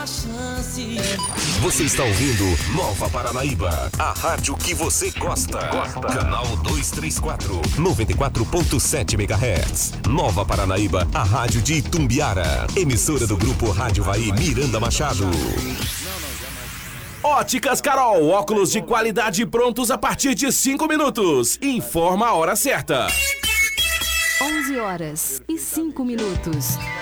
chance. Você está ouvindo Nova Paranaíba, a rádio que você gosta. Canal 234, 94.7 MHz. Nova Paranaíba, a rádio de Itumbiara. Emissora do grupo Rádio Vai Miranda Machado. Óticas Carol, óculos de qualidade prontos a partir de 5 minutos. Informa a hora certa. 11h05.